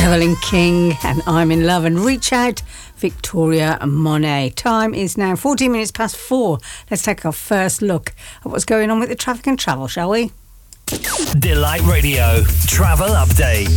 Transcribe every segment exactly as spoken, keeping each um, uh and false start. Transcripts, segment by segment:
Evelyn King and I'm in Love, and Reach Out, Victoria Monet. Time is now fourteen minutes past four. Let's take our first look at what's going on with the traffic and travel, shall we? Delight Radio Travel Update.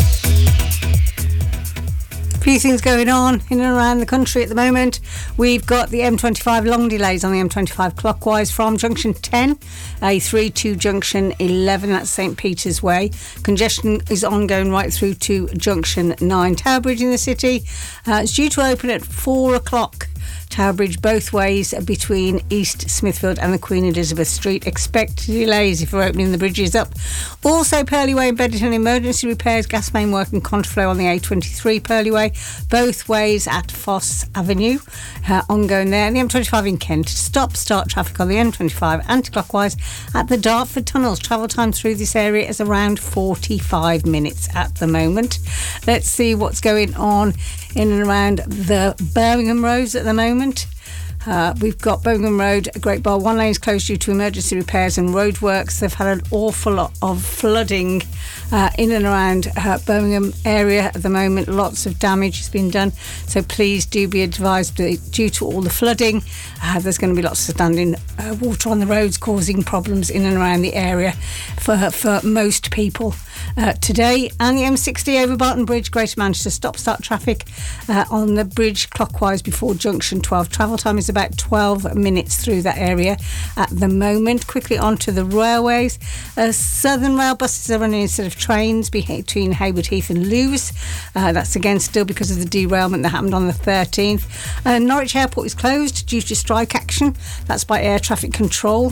A few things going on in and around the country at the moment. We've got the M twenty-five long delays on the M twenty-five clockwise from junction ten, A three to junction eleven, that's St Peter's Way. Congestion is ongoing right through to junction nine. Tower Bridge in the city, uh, it's due to open at four o'clock. Tower Bridge both ways between East Smithfield and the Queen Elizabeth Street. Expect delays if you're opening the bridges up. Also, Purley Way and Bedlington, emergency repairs, gas main work and contraflow on the A twenty-three Purley Way, both ways at Foss Avenue, uh, ongoing there. The M twenty-five in Kent, stop start traffic on the M twenty-five anti-clockwise at the Dartford tunnels. Travel time through this area is around forty-five minutes at the moment. Let's see what's going on in and around the Birmingham roads at the moment. Uh, we've got Birmingham Road, Great Bar, one lane is closed due to emergency repairs and roadworks. They've had an awful lot of flooding uh, in and around uh, Birmingham area at the moment. Lots of damage has been done, so please do be advised that due to all the flooding, uh, there's going to be lots of standing uh, water on the roads causing problems in and around the area for, for most people uh, today. And the M sixty over Barton Bridge, Greater Manchester, stop-start traffic uh, on the bridge clockwise before junction twelve. Travel time is about twelve minutes through that area at the moment. Quickly on to the railways. Uh, Southern Rail buses are running instead of trains between Hayward Heath and Lewes. Uh, that's again still because of the derailment that happened on the thirteenth. Uh, Norwich Airport is closed due to strike action. That's by air traffic control.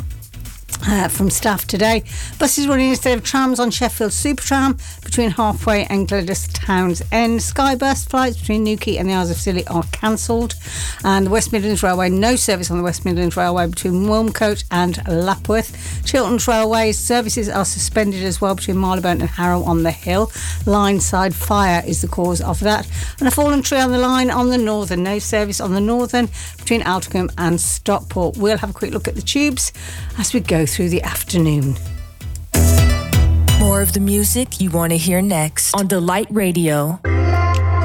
Uh, from staff today. Buses running instead of trams on Sheffield Supertram between Halfway and Gladys Townsend. Skybus flights between Newquay and the Isles of Scilly are cancelled. And the West Midlands Railway, no service on the West Midlands Railway between Wilmcote and Lapworth. Chilterns Railway services are suspended as well between Marylebone and Harrow on the Hill. Line side fire is the cause of that. And a fallen tree on the line on the Northern, no service on the Northern between Altrincham and Stockport. We'll have a quick look at the tubes as we go through the afternoon. More of the music you want to hear next on Delight Radio.